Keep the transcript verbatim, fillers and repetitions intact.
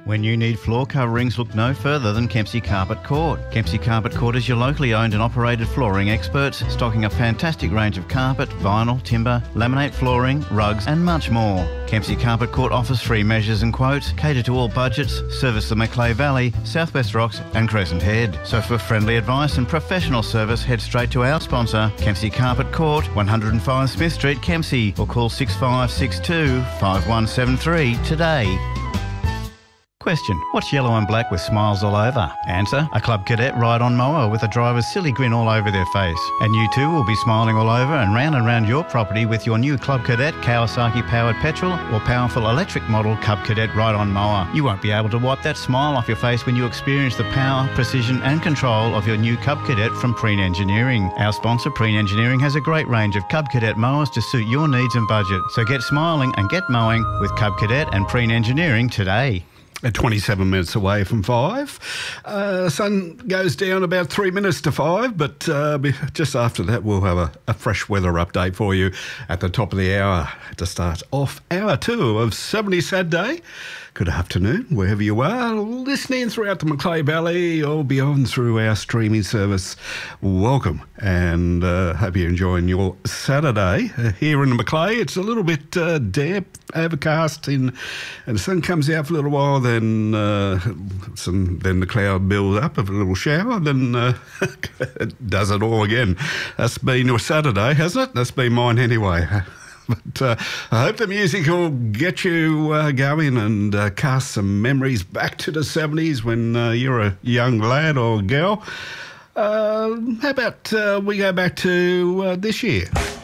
When you need floor coverings, look no further than Kempsey Carpet Court. Kempsey Carpet Court is your locally owned and operated flooring experts, stocking a fantastic range of carpet, vinyl, timber, laminate flooring, rugs and much more. Kempsey Carpet Court offers free measures and quotes, cater to all budgets, service the Macleay Valley, Southwest Rocks and Crescent Head. So for friendly advice and professional service, head straight to our sponsor, Kempsey Carpet Court, one oh five Smith Street, Kempsey, or call six five six two, five one seven three today. Question: what's yellow and black with smiles all over? Answer: a Club Cadet ride-on mower with a driver's silly grin all over their face. And you too will be smiling all over and round and round your property with your new Club Cadet Kawasaki-powered petrol or powerful electric model Club Cadet ride-on mower. You won't be able to wipe that smile off your face when you experience the power, precision and control of your new Cub Cadet from Preen Engineering. Our sponsor, Preen Engineering, has a great range of Cub Cadet mowers to suit your needs and budget. So get smiling and get mowing with Cub Cadet and Preen Engineering today. At twenty-seven minutes away from five. Uh, sun goes down about three minutes to five, but uh, just after that we'll have a, a fresh weather update for you at the top of the hour to start off hour two of seventy Saturday. Good afternoon, wherever you are, listening throughout the Macleay Valley or beyond through our streaming service. Welcome, and uh, hope you're enjoying your Saturday. Uh, here in the Macleay, it's a little bit uh, damp, overcast, in, and the sun comes out for a little while, then uh, some, then the cloud builds up of a little shower, then uh, it does it all again. That's been your Saturday, hasn't it? That's been mine anyway. But uh, I hope the music will get you uh, going and uh, cast some memories back to the seventies when uh, you're a young lad or girl. Uh, how about uh, we go back to uh, this year?